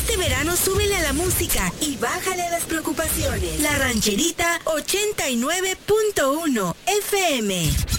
Este verano súbele a la música y bájale a las preocupaciones. La Rancherita 89.1 FM.